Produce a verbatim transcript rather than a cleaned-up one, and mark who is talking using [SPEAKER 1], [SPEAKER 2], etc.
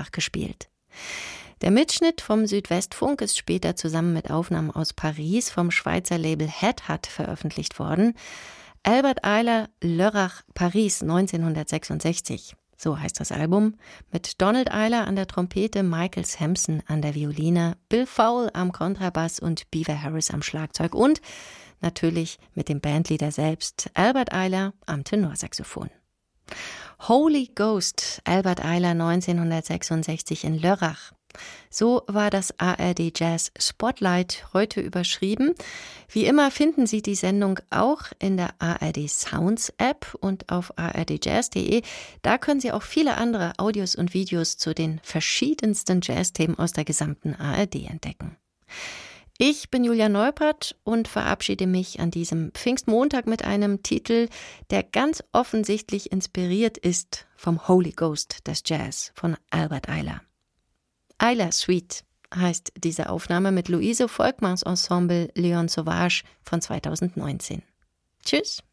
[SPEAKER 1] Lörrach gespielt. Der Mitschnitt vom Südwestfunk ist später zusammen mit Aufnahmen aus Paris vom Schweizer Label Head Hut veröffentlicht worden. Albert Ayler, Lörrach, Paris neunzehnhundertsechsundsechzig. So heißt das Album, mit Donald Ayler an der Trompete, Michael Sampson an der Violine, Bill Fowle am Kontrabass und Beaver Harris am Schlagzeug und natürlich mit dem Bandleader selbst, Albert Ayler am Tenorsaxophon. Holy Ghost, Albert Ayler neunzehnhundertsechsundsechzig in Lörrach. So war das A R D Jazz Spotlight heute überschrieben. Wie immer finden Sie die Sendung auch in der A R D Sounds App und auf a r d jazz punkt d e. Da können Sie auch viele andere Audios und Videos zu den verschiedensten Jazzthemen aus der gesamten A R D entdecken. Ich bin Julia Neupert und verabschiede mich an diesem Pfingstmontag mit einem Titel, der ganz offensichtlich inspiriert ist vom Holy Ghost des Jazz von Albert Ayler. Ayler Suite heißt diese Aufnahme mit Luise Volkmanns Ensemble Leon Sauvage von zweitausendneunzehn. Tschüss!